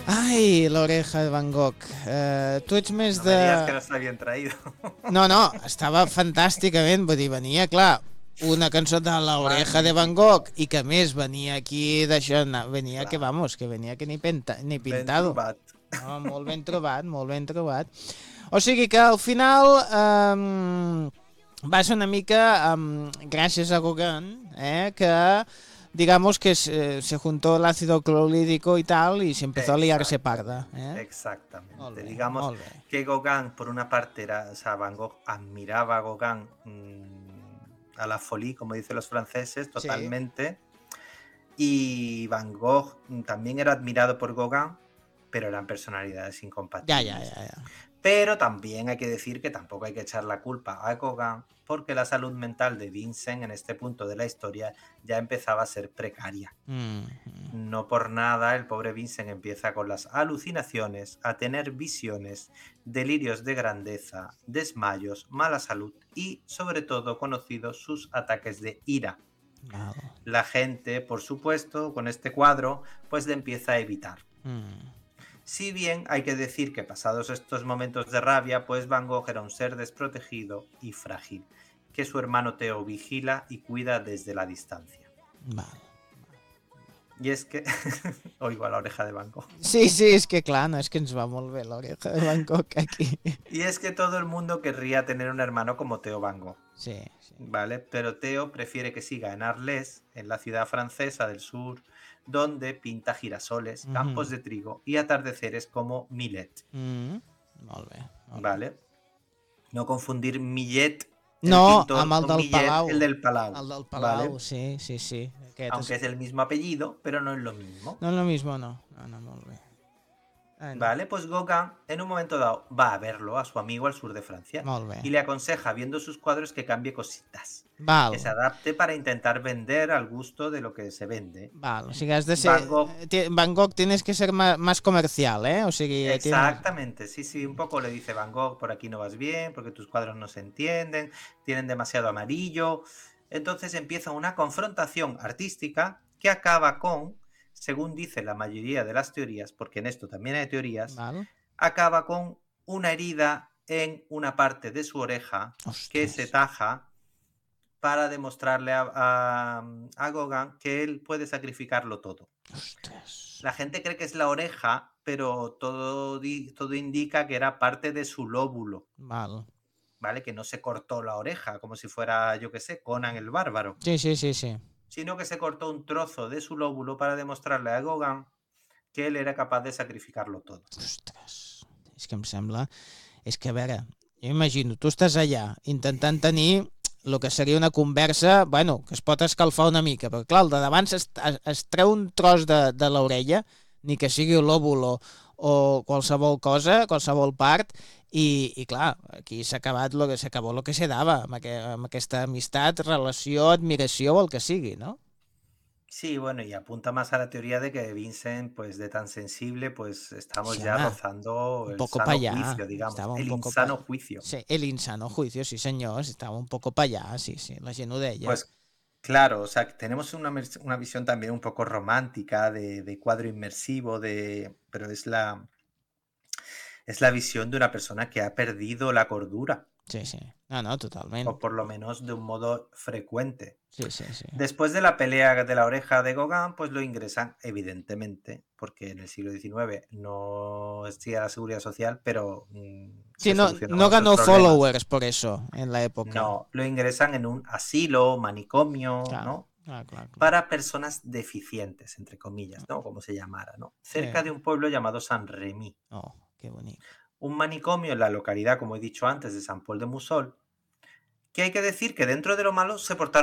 Ai, l'oreja de Van Gogh. Tu ets més No de... me digas que no está bien traído. No, estava fantàsticament, vull dir, venia, clar, una cançó de l'oreja de Van Gogh Magnífico. i que més venia aquí d'això, venia que, Claro. vamos, que venia que ni Ben pintado. trobat. No, molt ben trobat, molt ben trobat. O sigui que al final va ser una mica gràcies a Gauguin, que digamos que se juntó el ácido clorhídrico y tal y se empezó a liarse parda. Exactamente, Molt exactamente. bé, Digamos molt bé. que Gauguin, por una parte, o sea, Van Gogh admiraba a Gauguin a la folie, como dicen los franceses, Sí, totalmente. Y Van Gogh también era admirado por Gauguin, pero eran personalidades ja, incompatibles. Pero también hay que decir que tampoco hay que echar la culpa a Gauguin porque la salud mental de Vincent en este punto de la historia ya empezaba a ser precaria. No por nada el pobre Vincent empieza con las alucinaciones, a tener visiones, delirios de grandeza, desmayos, mala salud y sobre todo conocidos sus ataques de ira. Val. La gente, por supuesto, con este cuadro, pues le empieza a evitar. Si bien hay que decir que pasados estos momentos de rabia, pues Van Gogh era un ser desprotegido y frágil, que su hermano Theo vigila y cuida desde la distancia. Val. Y es que... Oigo a la oreja de Van Gogh. Sí, és que clar, no, és que ens va molt bé l'oreja de Van Gogh aquí. Y es que todo el mundo querría tener un hermano como Theo Van Gogh, Sí. ¿vale? Pero Theo prefiere que siga en Arles, en la ciudad francesa del sur, donde pinta girasoles, campos de trigo y atardeceres como Millet. Molt bé. ¿Vale? No confundir Millet, el No, pintor, amb el con del Millet, Palau. el del Palau. El del Palau, ¿vale? sí. Aunque es el mismo apellido, pero no es lo mismo. No, lo mismo no. No, molt bé. Vale, pues Gauguin en un momento dado va a verlo a su amigo al sur de Francia Molt bé. y le aconseja, viendo sus cuadros, que cambie cositas, Val. que se adapte para intentar vender al gusto de lo que se vende. Val, o sigui, has de ser... Van Gogh tienes que ser más comercial, ¿eh? O sigui, Exactamente, sí, un poco le dice Van Gogh, por aquí no vas bien, porque tus cuadros no se entienden, tienen demasiado amarillo. Entonces empieza una confrontación artística que acaba con, según dice la mayoría de las teorías, porque en esto también hay teorías, Val. acaba con una herida en una parte de su oreja que se taja para demostrarle a Gauguin que él puede sacrificarlo todo. Ostres. La gente cree que es la oreja, pero todo indica que era parte de su lóbulo. Val. ¿Vale? Que no se cortó la oreja, como si fuera, yo qué sé, Conan el Bárbaro. Sí. Sino que se cortó un trozo de su lóbulo para demostrarle a Gauguin que él era capaz de sacrificarlo todo. Ostres, és que em sembla... És que, a veure, jo imagino, tu estàs allà intentant tenir el que seria una conversa, bueno, que es pot escalfar una mica, però clar, el de davant es treu un tros de l'orella, ni que sigui l'òvul o qualsevol cosa, qualsevol part, i clar, aquí s'ha acabat s'acabó el que se dava, amb aquesta amistat, relació, admiració o el que sigui, no? Sí, bueno, y apunta más a la teoría de que Vincent, pues de tan sensible, pues estamos Sí, ya home, rozando un el poco para sano allá, juicio, digamos, estava un el poco insano juicio. Sí, el insano juicio, sí senyor, estava un poco para allá, sí, la gent ho deia. Pues claro, o sea, que tenemos una visión también un poco romántica de cuadro inmersivo, pero es la visión de una persona que ha perdido la cordura. Sí. No, totalment. O por lo menos de un modo frecuente. Sí. Después de la pelea de la oreja de Gauguin, pues lo ingresan, evidentemente, porque en el siglo XIX no existía la seguridad social, pero Sí, se solucionaban no otros ganó problemas. followers por eso en la época. No, lo ingresan en un asilo, manicomio, Claro, ¿no? claro. Para personas deficientes, entre comillas, ¿no? Como se llamara, ¿no? Cerca de un pueblo llamado San Remy. Oh, qué bonito. Un manicomio en la localidad, como he dicho antes, de San Paul de Musol, que hay que decir que dentro de lo malo se portaron